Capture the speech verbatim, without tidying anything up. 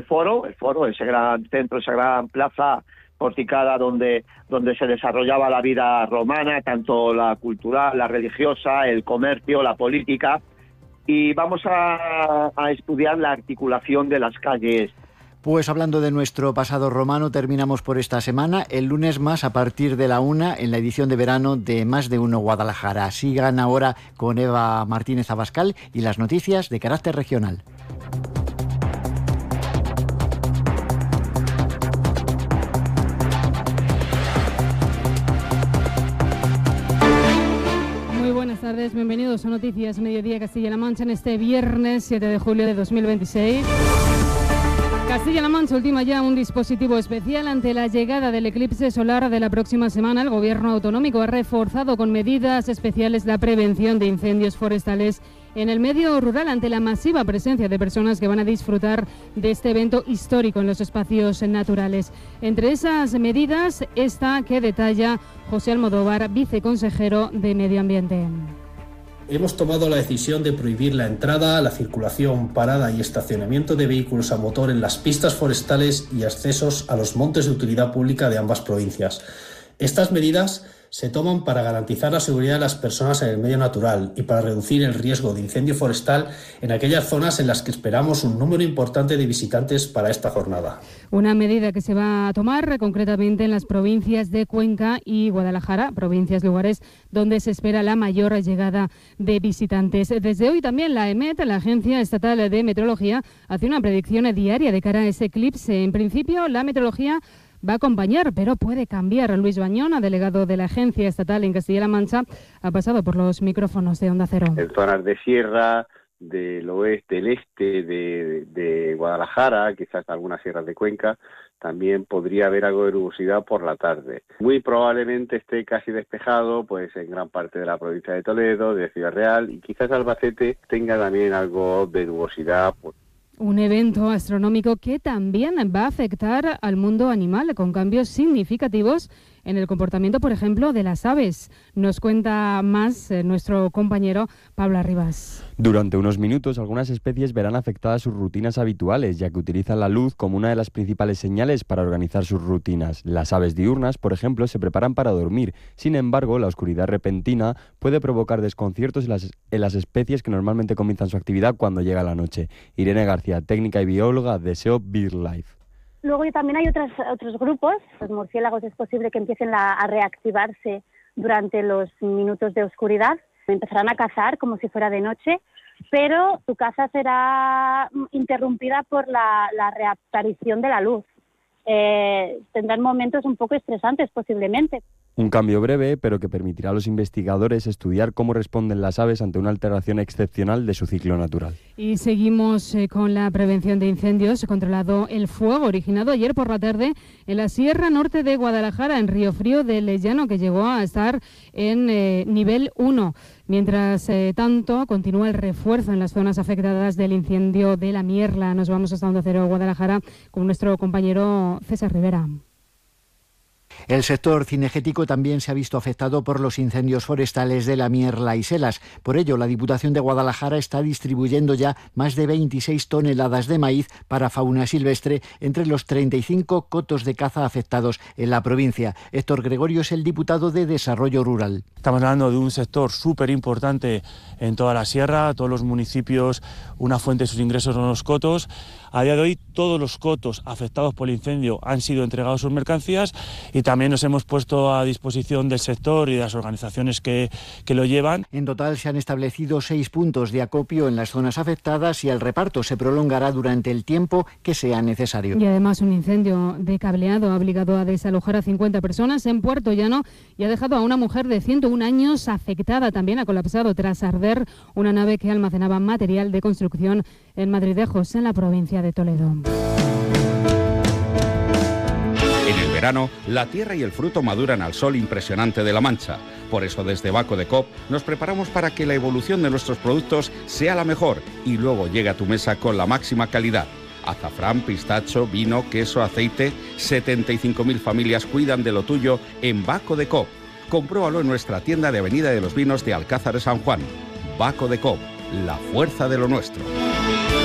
foro, el foro, ese gran centro, esa gran plaza porticada donde, donde se desarrollaba la vida romana, tanto la cultural, la religiosa, el comercio, la política, y vamos a, a estudiar la articulación de las calles. Pues hablando de nuestro pasado romano, terminamos por esta semana. El lunes más, a partir de la una, en la edición de verano de Más de Uno Guadalajara. Sigan ahora con Eva Martínez Abascal y las noticias de carácter regional. Buenas tardes, bienvenidos a Noticias Mediodía Castilla-La Mancha en este viernes siete de julio de dos mil veintiséis. Castilla-La Mancha ultima ya un dispositivo especial ante la llegada del eclipse solar de la próxima semana. El Gobierno autonómico ha reforzado con medidas especiales la prevención de incendios forestales en el medio rural ante la masiva presencia de personas que van a disfrutar de este evento histórico en los espacios naturales. Entre esas medidas, esta que detalla José Almodóvar, viceconsejero de Medio Ambiente. Hemos tomado la decisión de prohibir la entrada, la circulación, parada y estacionamiento de vehículos a motor en las pistas forestales y accesos a los montes de utilidad pública de ambas provincias. Estas medidas se toman para garantizar la seguridad de las personas en el medio natural y para reducir el riesgo de incendio forestal en aquellas zonas en las que esperamos un número importante de visitantes para esta jornada. Una medida que se va a tomar concretamente en las provincias de Cuenca y Guadalajara, provincias, lugares donde se espera la mayor llegada de visitantes. Desde hoy también la EMET, la Agencia Estatal de Meteorología, hace una predicción diaria de cara a ese eclipse. En principio, la meteorología va a acompañar, pero puede cambiar. Luis Bañona, delegado de la Agencia Estatal en Castilla-La Mancha, ha pasado por los micrófonos de Onda Cero. En zonas de sierra, del oeste, del este de, de Guadalajara, quizás algunas sierras de Cuenca, también podría haber algo de nubosidad por la tarde. Muy probablemente esté casi despejado pues en gran parte de la provincia de Toledo, de Ciudad Real, y quizás Albacete tenga también algo de nubosidad. Pues, un evento astronómico que también va a afectar al mundo animal, con cambios significativos en el comportamiento, por ejemplo, de las aves. Nos cuenta más eh, nuestro compañero Pablo Arribas. Durante unos minutos, algunas especies verán afectadas sus rutinas habituales, ya que utilizan la luz como una de las principales señales para organizar sus rutinas. Las aves diurnas, por ejemplo, se preparan para dormir. Sin embargo, la oscuridad repentina puede provocar desconciertos en las, en las especies que normalmente comienzan su actividad cuando llega la noche. Irene García, técnica y bióloga de S E O BirdLife. Luego también hay otros, otros grupos, los murciélagos es posible que empiecen a, a reactivarse durante los minutos de oscuridad, empezarán a cazar como si fuera de noche, pero su caza será interrumpida por la, la reaparición de la luz. Eh, tendrán momentos un poco estresantes posiblemente. Un cambio breve, pero que permitirá a los investigadores estudiar cómo responden las aves ante una alteración excepcional de su ciclo natural. Y seguimos eh, con la prevención de incendios. Controlado el fuego originado ayer por la tarde en la Sierra Norte de Guadalajara, en Río Frío del Llano, que llegó a estar en eh, nivel uno. Mientras eh, tanto, continúa el refuerzo en las zonas afectadas del incendio de la Mierla. Nos vamos hasta Onda Cero, Guadalajara, con nuestro compañero César Rivera. El sector cinegético también se ha visto afectado por los incendios forestales de la Mierla y Selas. Por ello, la Diputación de Guadalajara está distribuyendo ya más de veintiséis toneladas de maíz para fauna silvestre entre los treinta y cinco cotos de caza afectados en la provincia. Héctor Gregorio es el diputado de Desarrollo Rural. Estamos hablando de un sector súper importante en toda la sierra, todos los municipios, una fuente de sus ingresos son los cotos. A día de hoy, todos los cotos afectados por el incendio han sido entregados sus mercancías y también nos hemos puesto a disposición del sector y de las organizaciones que, que lo llevan. En total se han establecido seis puntos de acopio en las zonas afectadas y el reparto se prolongará durante el tiempo que sea necesario. Y además un incendio de cableado ha obligado a desalojar a cincuenta personas en Puerto Llano y ha dejado a una mujer de ciento un años afectada. También ha colapsado tras arder una nave que almacenaba material de construcción en Madridejos, en la provincia de Toledo. En el verano, la tierra y el fruto maduran al sol impresionante de La Mancha. Por eso desde Baco de Coop nos preparamos para que la evolución de nuestros productos sea la mejor y luego llegue a tu mesa con la máxima calidad. Azafrán, pistacho, vino, queso, aceite. setenta y cinco mil familias cuidan de lo tuyo en Baco de Coop. Compruébalo en nuestra tienda de Avenida de los Vinos de Alcázar de San Juan. Baco de Coop, la fuerza de lo nuestro.